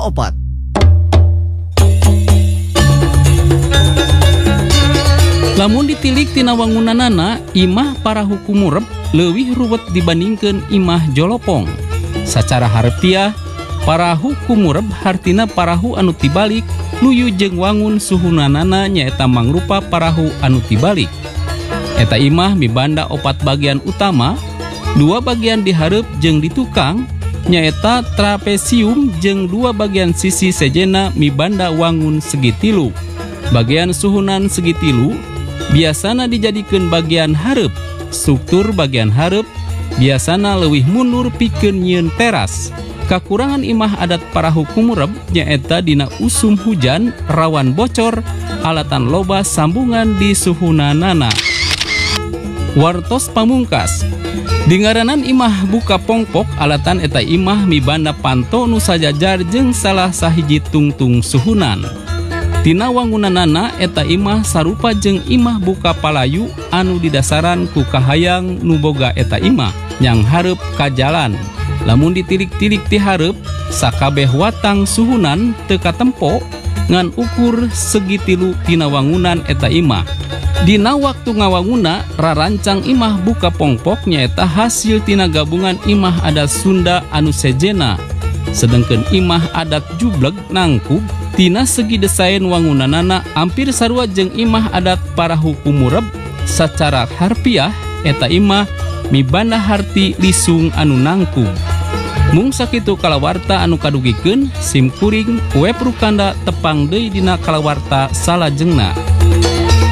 opat. Lamun ditilik tina wangunanana, imah parahu kumurep leuwih ruwet dibandingkeun imah jolopong. Sacara harfiah, parahu kumurep hartina parahu anu tibalik nuju jeung wangun suhunanana nyaeta mangrupa parahu anu tibalik. Eta imah mibanda opat bagian utama, 2 bagian di hareup jeung di tukang nyaeta trapesium jeung 2 bagian sisi sejena mibanda wangun segitilu. Bagian suhunan segitilu biasana dijadikeun bagian hareup. Struktur bagian hareup biasana leuwih mundur pikeun nyieun teras. Kakurangan imah adat parahu kumurep nyaeta dina usum hujan rawan bocor alatan loba sambungan di suhunanana. Wartos pamungkas dingaranan imah buka pongpok alatan eta imah mibanda panto nu sajajar jeung salah sahiji tungtung suhunan. Tina wangunanana eta imah sarupa jeung imah buka palayu anu didasaran ku kahayang nu boga eta imah yang hareup ka jalan. Lamun ditilik-tilik ti hareup sakabeh watang suhunan teu katempo ngan ukur segitilu tina wangunan eta imah. Dina waktu ngawanguna rarancang imah buka pongpok nyaeta hasil tina gabungan imah adat Sunda anu sejena. Sedengkeun imah adat Jubleg nangkub tina segi desain wangunanana hampir sarua jeung imah adat parahu kumurep. Sacara harfiah eta imah mibanda harti lisung anu nangkub. Mung sakitu kalawarta anu kadugikeun sim kuring web rukanda tepang deui dina kalawarta salajengna.